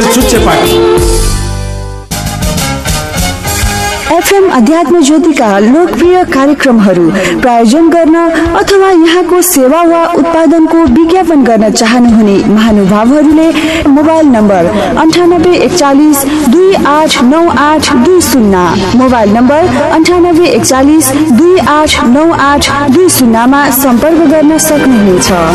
Hotel Chuchepati. FM अध्यात्म ज्योतिका लोकप्रिय कार्यक्रमहरू प्रायोजन गर्न अथवा यहाँको सेवा वा उत्पादनको विज्ञापन गर्न चाहनुहुने महानुभावहरूले मोबाइल नम्बर 9841 289820, मोबाइल नम्बर 9841 289820 मा सम्पर्क गर्न सक्नुहुनेछ।